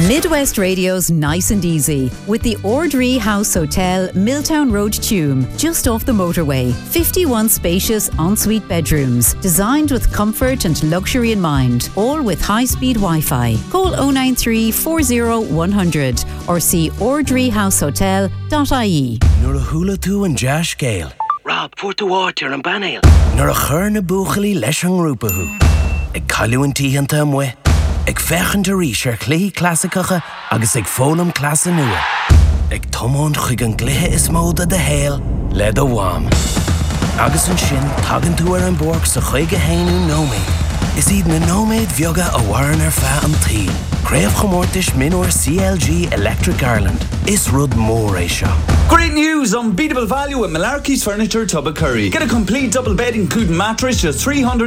Midwest Radio's Nice and Easy with the Ordree House Hotel, Milltown Road, Tuam, just off the motorway. 51 spacious ensuite bedrooms, designed with comfort and luxury in mind, all with high-speed Wi-Fi. Call 093 40 100 or see ordreehousehotel.ie. Nor a hula tú and Josh Gale. Rob, Fort the Water and Banale. Nor a chur na buchali leis an rúpahu. Ag caiú an tíhanta amwe. Ag fechan de ríis clí clasicacha agus ag fólam clasa nua. Ag tomón chuig an glithe is móda de héal le do wam. Agus an sin tagan tú ar an borg sa chuige héinú nóméid. Is iad na nóméid bheoga a bharan ar fa an tí. Craobh chomórtais minor CLG Electric Ireland. Is rud mór é seo. Great news! Unbeatable value at Malarkey's Furniture, Tubbercurry. Get a complete double bed including mattress just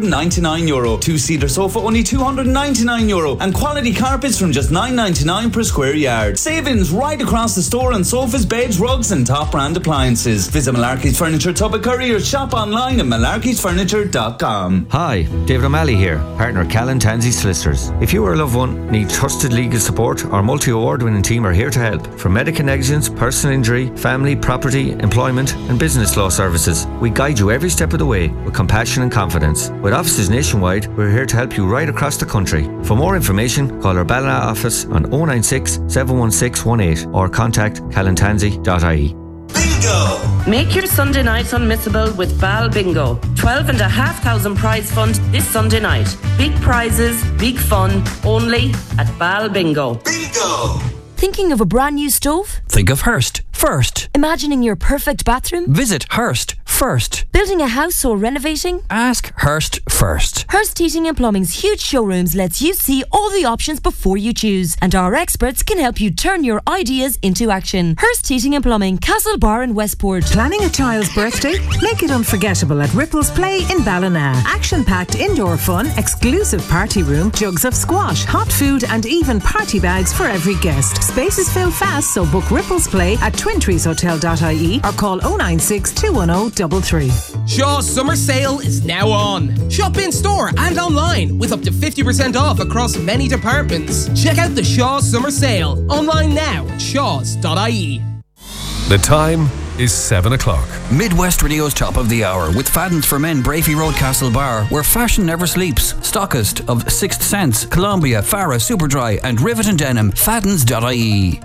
€399. Two-seater sofa only €299. And quality carpets from just $9.99 per square yard. Savings right across the store on sofas, beds, rugs and top brand appliances. Visit Malarkey's Furniture, Tubbercurry or shop online at malarkeysfurniture.com. Hi, David O'Malley here, partner Callan Tansey Solicitors. If you or a loved one need trusted legal support, our multi-award winning team are here to help. From medical negligence, personal injury, family, property, employment and business law services, we guide you every step of the way with compassion and confidence. With offices nationwide, we're here to help you right across the country. For more information, call our Ballina office on 096 71618 or contact callantansey.ie. Bingo! Make your Sunday nights unmissable with Bal Bingo. 12,500 prize fund this Sunday night. Big prizes, big fun, only at Bal Bingo. Bingo! Thinking of a brand new stove? Think of Hearst first. Imagining your perfect bathroom? Visit Hearst first. Building a house or renovating? Ask Hearst first. Hearst Heating and Plumbing's huge showrooms lets you see all the options before you choose, and our experts can help you turn your ideas into action. Hearst Heating and Plumbing, Castlebar and Westport. Planning a child's birthday? Make it unforgettable at Ripples Play in Ballina. Action-packed indoor fun, exclusive party room, jugs of squash, hot food and even party bags for every guest. Spaces fill fast, so book Ripples Play at twintreeshotel.ie or call 096 210 33. Shaw's summer sale is now on. Shop in store and online with up to 50% off across many departments. Check out the Shaw's summer sale online now at shaws.ie. The time is 7 o'clock. Midwest Radio's top of the hour with Fadden's for Men, Brafey Road, Castlebar, where fashion never sleeps. Stockist of Sixth Sense, Columbia, Farah, Superdry and Rivet and Denim. Faddens.ie.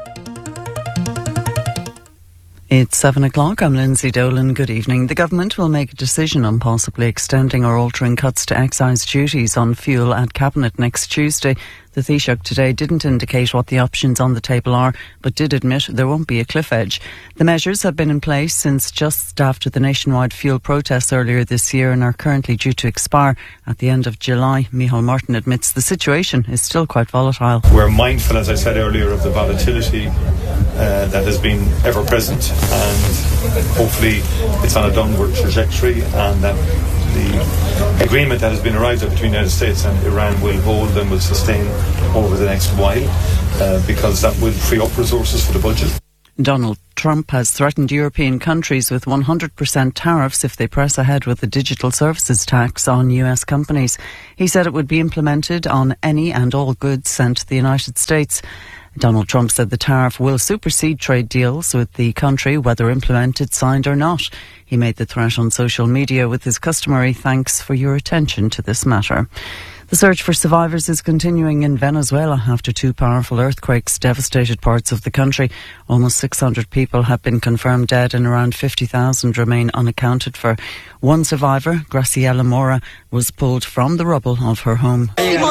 It's 7 o'clock. I'm Lindsay Dolan. Good evening. The government will make a decision on possibly extending or altering cuts to excise duties on fuel at Cabinet next Tuesday. The Taoiseach today didn't indicate what the options on the table are, but did admit there won't be a cliff edge. The measures have been in place since just after the nationwide fuel protests earlier this year and are currently due to expire at the end of July. Micheál Martin admits the situation is still quite volatile. We're mindful, as I said earlier, of the volatility that has been ever present, and hopefully it's on a downward trajectory, and that the agreement that has been arrived at between the United States and Iran will hold and will sustain over the next while, because that will free up resources for the budget. Donald Trump has threatened European countries with 100% tariffs if they press ahead with the digital services tax on US companies. He said it would be implemented on any and all goods sent to the United States. Donald Trump said the tariff will supersede trade deals with the country, whether implemented, signed or not. He made the threat on social media with his customary "thanks for your attention to this matter." The search for survivors is continuing in Venezuela after two powerful earthquakes devastated parts of the country. Almost 600 people have been confirmed dead and around 50,000 remain unaccounted for. One survivor, Graciela Mora, was pulled from the rubble of her home.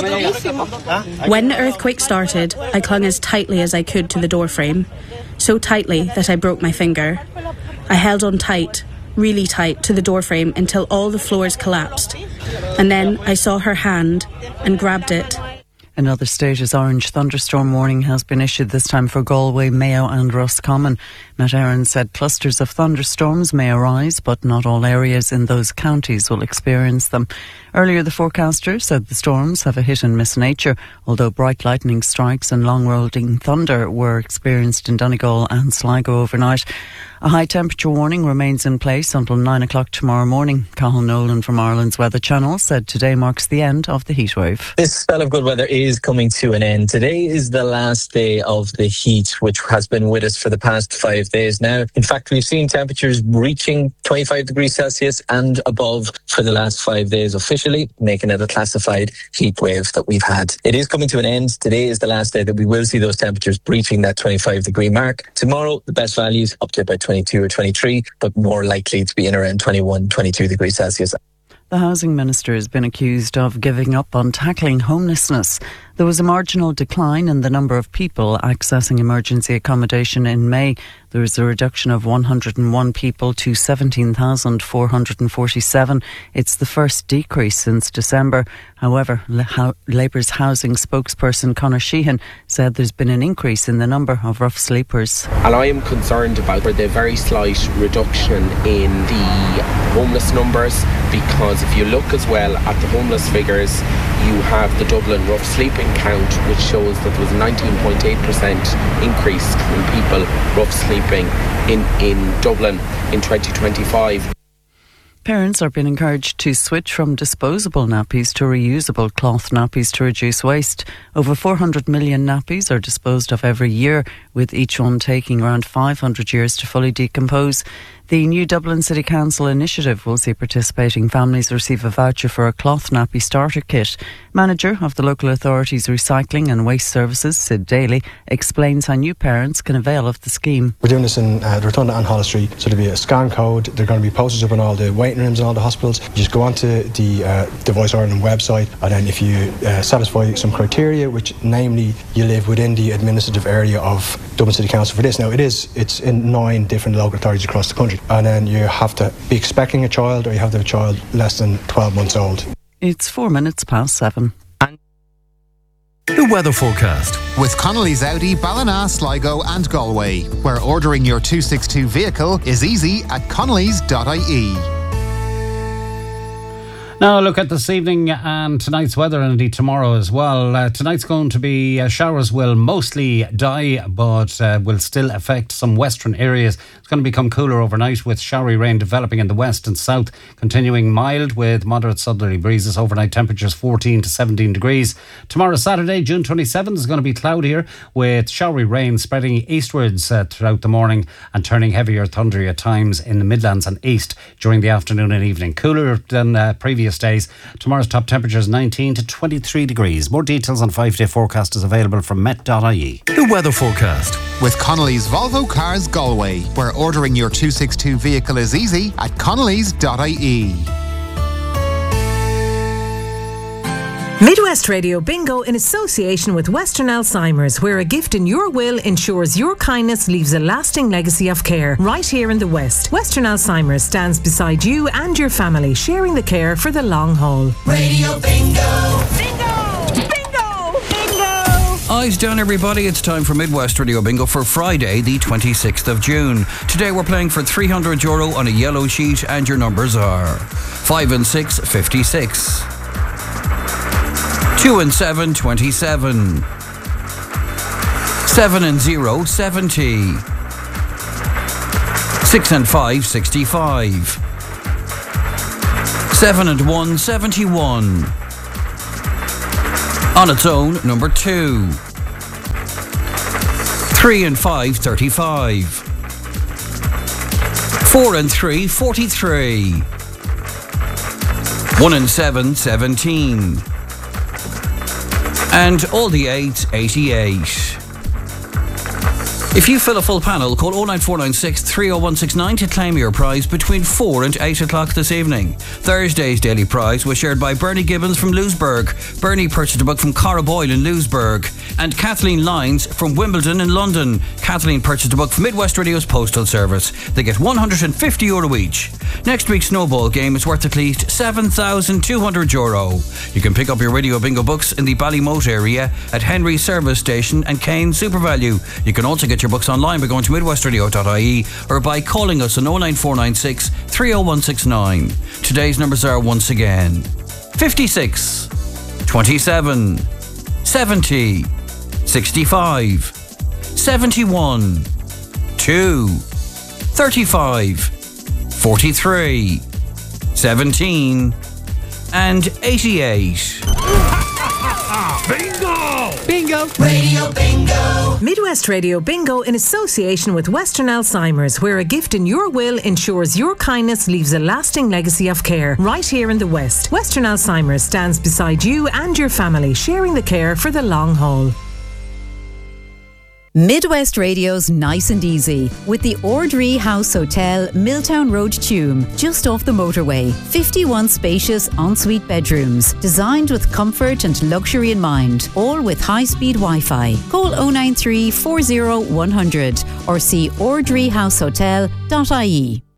When the earthquake started, I clung as tightly as I could to the doorframe, so tightly that I broke my finger. I held on tight, really tight, to the doorframe until all the floors collapsed. And then I saw her hand and grabbed it. Another state's orange thunderstorm warning has been issued, this time for Galway, Mayo and Roscommon. Met Éireann said clusters of thunderstorms may arise, but not all areas in those counties will experience them. Earlier, the forecaster said the storms have a hit-and-miss nature, although bright lightning strikes and long-rolling thunder were experienced in Donegal and Sligo overnight. A high temperature warning remains in place until 9 o'clock tomorrow morning. Cathal Nolan from Ireland's Weather Channel said today marks the end of the heatwave. This spell of good weather is coming to an end. Today is the last day of the heat, which has been with us for the past 5 days now. In fact, we've seen temperatures reaching 25 degrees Celsius and above for the last 5 days officially, making it a classified heat wave that we've had. It is coming to an end. Today is the last day that we will see those temperatures breaching that 25 degree mark. Tomorrow, the best values up to about 22 or 23, but more likely to be in around 21, 22 degrees Celsius. The Housing Minister has been accused of giving up on tackling homelessness. There was a marginal decline in the number of people accessing emergency accommodation in May. There was a reduction of 101 people to 17,447. It's the first decrease since December. However, Labour's housing spokesperson Conor Sheehan said there's been an increase in the number of rough sleepers. And I am concerned about the very slight reduction in the homeless numbers, because if you look as well at the homeless figures, you have the Dublin rough sleeping count, which shows that there was a 19.8% increase in people rough sleeping in Dublin in 2025. Parents are being encouraged to switch from disposable nappies to reusable cloth nappies to reduce waste. Over 400 million nappies are disposed of every year, with each one taking around 500 years to fully decompose. The new Dublin City Council initiative will see participating families receive a voucher for a cloth nappy starter kit. Manager of the local authority's Recycling and Waste Services, Sid Daly, explains how new parents can avail of the scheme. We're doing this in the Rotunda and Holles Street, so there'll be a scan code. They're going to be posted up in all the waiting rooms in all the hospitals. You just go onto the Voice Ireland website, and then if you satisfy some criteria, which namely you live within the administrative area of Dublin City Council for this. Now it's in 9 different local authorities across the country, and then you have to be expecting a child, or you have to have a child less than 12 months old. It's 7:04. The weather forecast with Connolly's Audi, Ballina, Sligo and Galway, where ordering your 262 vehicle is easy at connellys.ie. Now a look at this evening and tonight's weather, and indeed tomorrow as well. Tonight's going to be showers will mostly die, but will still affect some western areas. It's going to become cooler overnight, with showery rain developing in the west and south, continuing mild with moderate southerly breezes. Overnight temperatures 14 to 17 degrees. Tomorrow Saturday, June 27th, is going to be cloudier with showery rain spreading eastwards throughout the morning and turning heavier thundery at times in the Midlands and east during the afternoon and evening. Cooler than previous days. Tomorrow's top temperature is 19 to 23 degrees. More details on 5-day forecast is available from met.ie. The weather forecast with Connolly's Volvo Cars Galway, where ordering your 262 vehicle is easy at connellys.ie. Midwest Radio Bingo in association with Western Alzheimer's, where a gift in your will ensures your kindness leaves a lasting legacy of care right here in the West. Western Alzheimer's stands beside you and your family, sharing the care for the long haul. Radio Bingo! Bingo! Bingo! Bingo! Eyes down, everybody. It's time for Midwest Radio Bingo for Friday, the 26th of June. Today we're playing for €300 on a yellow sheet, and your numbers are 5 and 6, 56. 2 and 7, 27. 7 and 0, 70. 6 and 5, 65. 7 and 1, 71. On its own, number 2. 3 and 5, 35. 4 and 3, 43. 1 and 7, 17. And all the 8s, 88. If you fill a full panel, call 09496 30169 to claim your prize between 4 and 8 o'clock this evening. Thursday's daily prize was shared by Bernie Gibbons from Louisburgh. Bernie purchased a book from Cara Boyle in Louisburgh. And Kathleen Lyons from Wimbledon in London. Kathleen purchased a book from Midwest Radio's Postal Service. They get €150 each. Next week's snowball game is worth at least €7,200. You can pick up your Radio Bingo books in the Ballymote area at Henry Service Station and Kane SuperValue. You can also get your books online by going to midwestradio.ie or by calling us on 09496 30169. Today's numbers are once again 56, 27, 70, 65, 71, 2, 35, 43, 17 and 88. Bingo! Bingo! Radio Bingo! Midwest Radio Bingo in association with Western Alzheimer's, where a gift in your will ensures your kindness leaves a lasting legacy of care. Right here in the West, Western Alzheimer's stands beside you and your family, sharing the care for the long haul. Midwest Radio's Nice and Easy with the Ordree House Hotel, Milltown Road, Tuam, just off the motorway. 51 spacious ensuite bedrooms, designed with comfort and luxury in mind, all with high-speed Wi-Fi. Call 093 40 100 or see ordreehousehotel.ie.